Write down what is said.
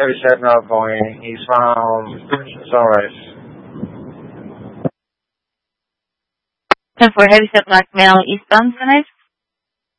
Heavyset now going eastbound Sunrise. 10-4 Heavyset Black Male eastbound Sunrise.